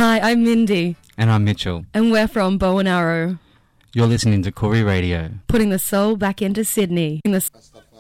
Hi, I'm Mindy. And I'm Mitchell. And we're from Bow and Arrow. You're listening to Koori Radio. Putting the soul back into Sydney.